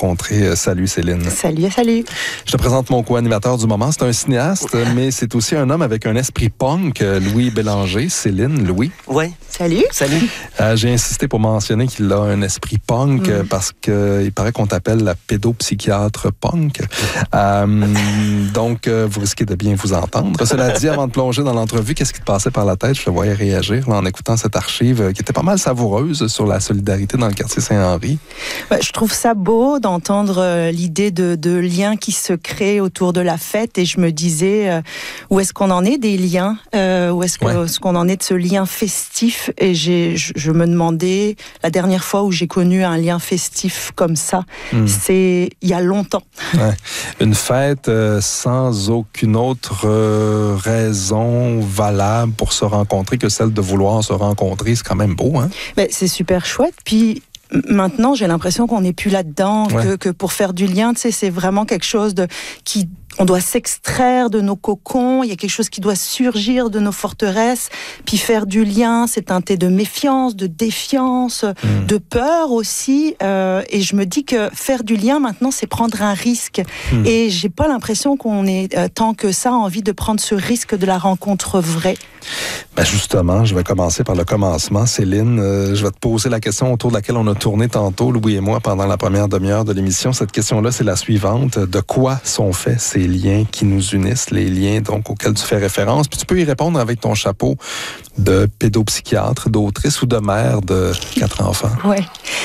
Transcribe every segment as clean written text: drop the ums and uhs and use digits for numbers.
rencontrer. Salut Céline. Salut. Je te présente mon co-animateur du moment. C'est un cinéaste, mais c'est aussi un homme avec un esprit punk, Louis Bélanger. Céline, Louis. Oui. Salut. J'ai insisté pour mentionner qu'il a un esprit punk parce qu'il paraît qu'on t'appelle la pédopsychiatre punk. Donc, vous risquez de bien vous entendre. Cela dit, avant de plonger dans l'entrevue, qu'est-ce qui te passait par la tête? Je te voyais réagir là, en écoutant cette archive qui était pas mal savoureuse sur la solidarité dans le quartier Saint-Henri. Je trouve ça beau d'entendre l'idée de liens qui se créent autour de la fête et je me disais où est-ce qu'on en est des liens? Où est-ce qu'on en est de ce lien festif? Et je me demandais, la dernière fois où j'ai connu un lien festif comme ça, c'est il y a longtemps. Ouais. Une fête sans aucune autre raison valable pour se rencontrer que celle de vouloir se rencontrer, c'est quand même beau, hein? Ben, c'est super chouette, puis maintenant, j'ai l'impression qu'on n'est plus là-dedans, que pour faire du lien, tu sais, c'est vraiment quelque chose on doit s'extraire de nos cocons, il y a quelque chose qui doit surgir de nos forteresses, puis faire du lien, c'est teinté de méfiance, de défiance, de peur aussi, et je me dis que faire du lien maintenant, c'est prendre un risque, et j'ai pas l'impression qu'on ait tant que ça envie de prendre ce risque de la rencontre vraie. Ben justement, je vais commencer par le commencement. Céline, je vais te poser la question autour de laquelle on a tourné tantôt, Louis et moi, pendant la première demi-heure de l'émission. Cette question-là, c'est la suivante. De quoi sont faits ces liens qui nous unissent, les liens donc auxquels tu fais référence? Puis tu peux y répondre avec ton chapeau de pédopsychiatre, d'autrice ou de mère de 4 enfants. Oui.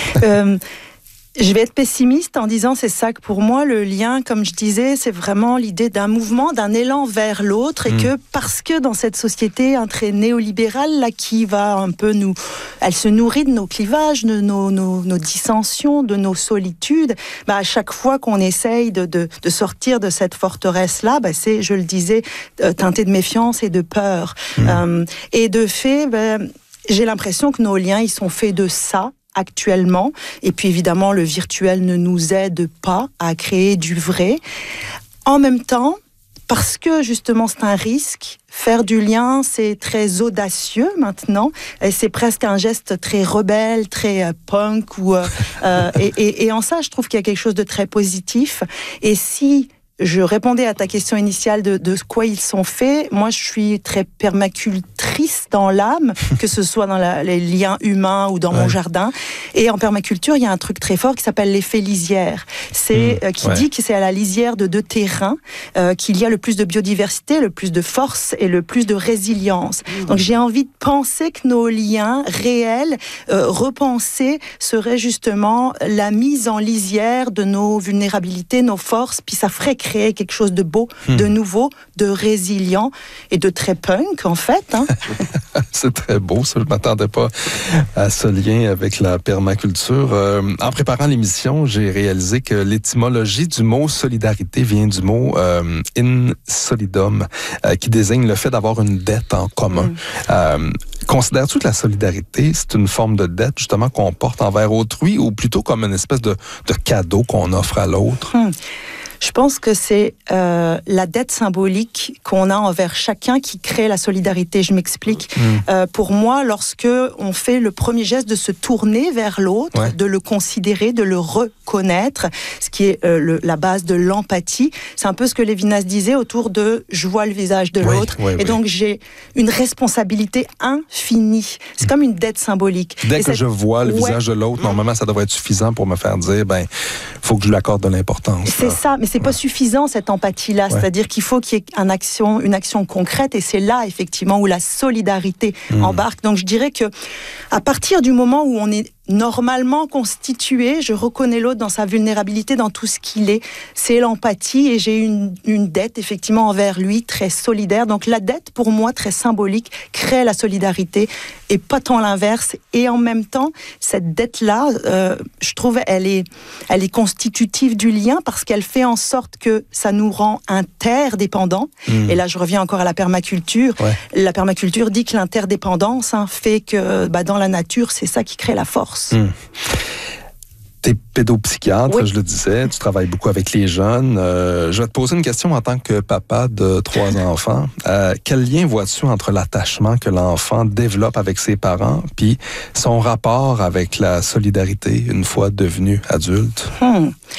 Je vais être pessimiste en disant c'est ça que pour moi le lien, comme je disais, c'est vraiment l'idée d'un mouvement, d'un élan vers l'autre et que parce que dans cette société un trait néolibérale là qui va un peu elle se nourrit de nos clivages, de nos dissensions, de nos solitudes. À chaque fois qu'on essaye de sortir de cette forteresse là, c'est, je le disais, teinté de méfiance et de peur. Et de fait, j'ai l'impression que nos liens ils sont faits de ça. Actuellement, et puis évidemment le virtuel ne nous aide pas à créer du vrai. En même temps, parce que justement c'est un risque, faire du lien c'est très audacieux maintenant, et c'est presque un geste très rebelle, très punk, et en ça je trouve qu'il y a quelque chose de très positif. Et si je répondais à ta question initiale de quoi ils sont faits. Moi, je suis très permacultrice dans l'âme, que ce soit dans les liens humains ou dans mon jardin. Et en permaculture, il y a un truc très fort qui s'appelle l'effet lisière. C'est qui dit que c'est à la lisière de 2 terrains qu'il y a le plus de biodiversité, le plus de force et le plus de résilience. Donc, j'ai envie de penser que nos liens réels, repensés, seraient justement la mise en lisière de nos vulnérabilités, nos forces, puis ça ferait créer quelque chose de beau, de nouveau, de résilient et de très punk, en fait. Hein. C'est très beau, ça. Je ne m'attendais pas à ce lien avec la permaculture. En préparant l'émission, j'ai réalisé que l'étymologie du mot solidarité vient du mot in solidum, qui désigne le fait d'avoir une dette en commun. Considères-tu que la solidarité, c'est une forme de dette, justement, qu'on porte envers autrui, ou plutôt comme une espèce de cadeau qu'on offre à l'autre? Je pense que c'est la dette symbolique qu'on a envers chacun qui crée la solidarité. Je m'explique. Pour moi, lorsque on fait le premier geste de se tourner vers l'autre, de le considérer, de le reconnaître, ce qui est la base de l'empathie, c'est un peu ce que Lévinas disait autour de « je vois le visage de l'autre ». Et donc, j'ai une responsabilité infinie. C'est comme une dette symbolique. Dès que je vois le visage de l'autre, normalement, ça devrait être suffisant pour me faire dire « faut que je lui accorde de l'importance ». C'est ça, mais c'est pas suffisant cette empathie-là, c'est-à-dire qu'il faut qu'il y ait une action concrète, et c'est là effectivement où la solidarité embarque. Donc je dirais que à partir du moment où on est normalement constitué, je reconnais l'autre dans sa vulnérabilité, dans tout ce qu'il est, c'est l'empathie, et j'ai une dette effectivement envers lui très solidaire. Donc la dette pour moi très symbolique crée la solidarité et pas tant l'inverse. Et en même temps cette dette-là, je trouve elle est constitutive du lien parce qu'elle fait en sorte que ça nous rend interdépendants. Et là je reviens encore à la permaculture. La permaculture dit que l'interdépendance fait que dans la nature c'est ça qui crée la force. T'es pédopsychiatre, je le disais, tu travailles beaucoup avec les jeunes. Je vais te poser une question en tant que papa de 3 enfants. Quel lien vois-tu entre l'attachement que l'enfant développe avec ses parents puis son rapport avec la solidarité une fois devenu adulte?